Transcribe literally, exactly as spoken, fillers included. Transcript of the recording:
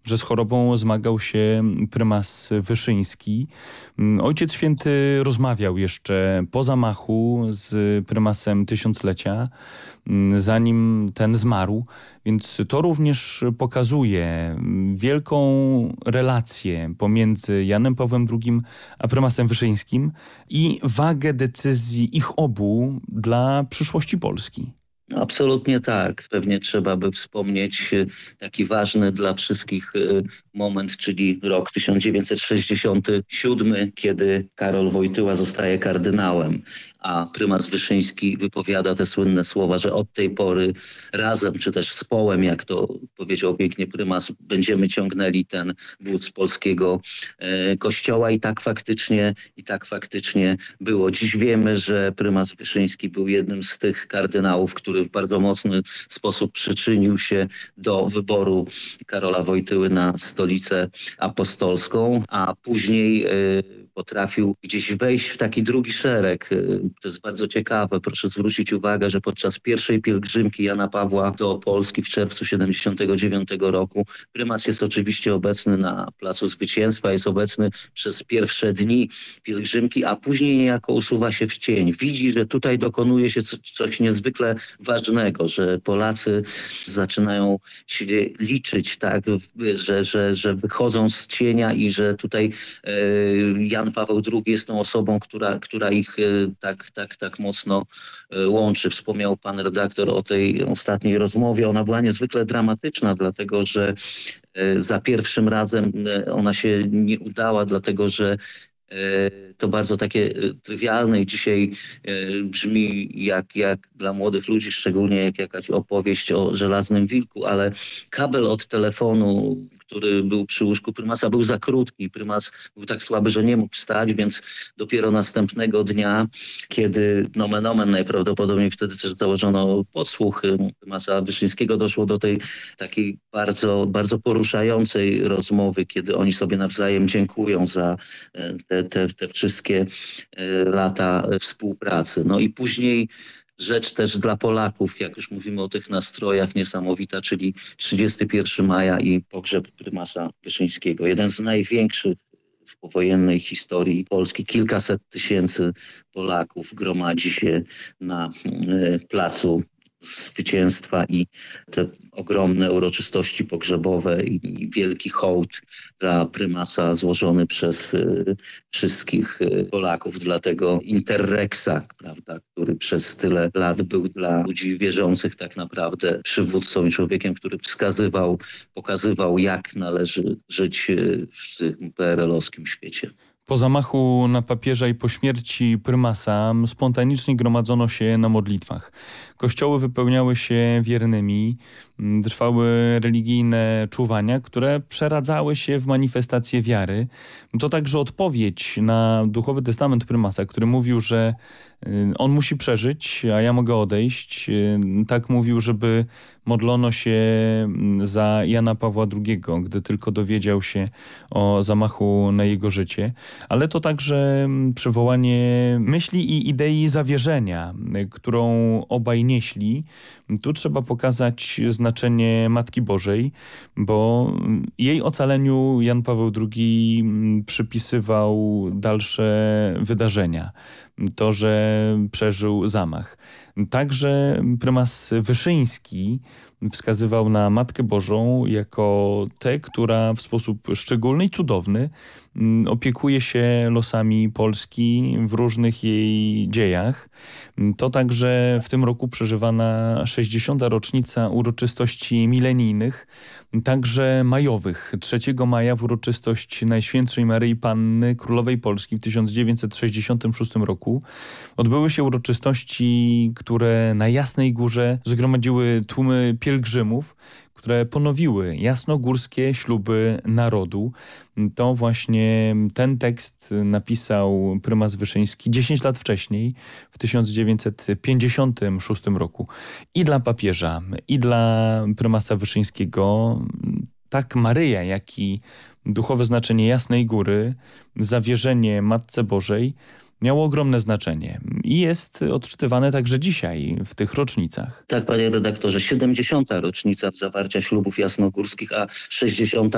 że z chorobą zmagał się prymas Wyszyński. Ojciec Święty rozmawiał jeszcze po zamachu z prymasem Tysiąclecia, zanim ten zmarł, więc to również pokazuje wielką relację pomiędzy Janem Pawłem drugim a prymasem Wyszyńskim i wagę decyzji ich obu dla przyszłości Polski. Absolutnie tak. Pewnie trzeba by wspomnieć taki ważny dla wszystkich moment, czyli rok tysiąc dziewięćset sześćdziesiąty siódmy, kiedy Karol Wojtyła zostaje kardynałem, a prymas Wyszyński wypowiada te słynne słowa, że od tej pory razem, czy też z połem, jak to powiedział pięknie prymas, będziemy ciągnęli ten wóz polskiego e, kościoła i tak faktycznie, i tak faktycznie było. Dziś wiemy, że prymas Wyszyński był jednym z tych kardynałów, który w bardzo mocny sposób przyczynił się do wyboru Karola Wojtyły na stolicę apostolską, a później e, potrafił gdzieś wejść w taki drugi szereg. To jest bardzo ciekawe. Proszę zwrócić uwagę, że podczas pierwszej pielgrzymki Jana Pawła do Polski w czerwcu siedemdziesiątego dziewiątego roku prymas jest oczywiście obecny na Placu Zwycięstwa, jest obecny przez pierwsze dni pielgrzymki, a później niejako usuwa się w cień. Widzi, że tutaj dokonuje się coś niezwykle ważnego, że Polacy zaczynają się liczyć, tak, że, że, że wychodzą z cienia i że tutaj e, Jan Paweł drugi jest tą osobą, która, która ich tak, tak, tak mocno łączy. Wspomniał pan redaktor o tej ostatniej rozmowie. Ona była niezwykle dramatyczna, dlatego że za pierwszym razem ona się nie udała, dlatego że to bardzo takie trywialne i dzisiaj brzmi jak, jak dla młodych ludzi, szczególnie jak jakaś opowieść o żelaznym wilku, ale kabel od telefonu, który był przy łóżku prymasa, był za krótki. Prymas był tak słaby, że nie mógł wstać, więc dopiero następnego dnia, kiedy nomen omen najprawdopodobniej wtedy też założono podsłuch prymasa Wyszyńskiego, doszło do tej takiej bardzo, bardzo poruszającej rozmowy, kiedy oni sobie nawzajem dziękują za te, te, te wszystkie lata współpracy. No i później rzecz też dla Polaków, jak już mówimy o tych nastrojach, niesamowita, czyli trzydziestego pierwszego maja i pogrzeb prymasa Wyszyńskiego. Jeden z największych w powojennej historii Polski. Kilkaset tysięcy Polaków gromadzi się na placu Zwycięstwa i te ogromne uroczystości pogrzebowe i wielki hołd dla prymasa złożony przez y, wszystkich y, Polaków, dla tego Interreksa, prawda, który przez tyle lat był dla ludzi wierzących tak naprawdę przywódcą i człowiekiem, który wskazywał, pokazywał, jak należy żyć y, w tym P R L-owskim świecie. Po zamachu na papieża i po śmierci prymasa spontanicznie gromadzono się na modlitwach. Kościoły wypełniały się wiernymi, trwały religijne czuwania, które przeradzały się w manifestacje wiary. To także odpowiedź na duchowy testament prymasa, który mówił, że on musi przeżyć, a ja mogę odejść. Tak mówił, żeby modlono się za Jana Pawła drugiego, gdy tylko dowiedział się o zamachu na jego życie. Ale to także przywołanie myśli i idei zawierzenia, którą obaj nieśli. Tu trzeba pokazać znaczenie Matki Bożej, bo jej ocaleniu Jan Paweł drugi przypisywał dalsze wydarzenia. To, że przeżył zamach. Także prymas Wyszyński wskazywał na Matkę Bożą jako tę, która w sposób szczególny i cudowny opiekuje się losami Polski w różnych jej dziejach. To także w tym roku przeżywana sześćdziesiąta rocznica uroczystości milenijnych, także majowych. trzeciego maja w uroczystość Najświętszej Maryi Panny, Królowej Polski w tysiąc dziewięćset sześćdziesiątym szóstym roku odbyły się uroczystości, które na Jasnej Górze zgromadziły tłumy pielgrzymów, które ponowiły jasnogórskie śluby narodu. To właśnie ten tekst napisał prymas Wyszyński dziesięć lat wcześniej, w tysiąc dziewięćset pięćdziesiątym szóstym roku. I dla papieża, i dla prymasa Wyszyńskiego tak Maryja, jak i duchowe znaczenie Jasnej Góry, zawierzenie Matce Bożej miało ogromne znaczenie i jest odczytywane także dzisiaj w tych rocznicach. Tak, panie redaktorze, siedemdziesiąta rocznica zawarcia ślubów jasnogórskich, a sześćdziesiąta